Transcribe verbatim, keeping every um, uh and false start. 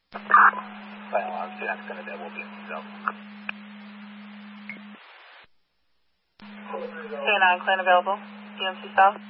Final on two nine, that will be himself. K nine, Clan available. D M C South.